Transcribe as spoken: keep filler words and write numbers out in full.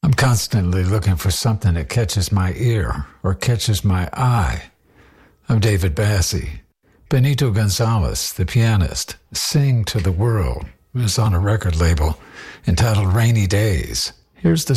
I'm constantly looking for something that catches my ear or catches my eye. I'm David Bassie. Benito Gonzalez, the pianist, Sing to the World, is on a record label entitled Rainy Days. Here's the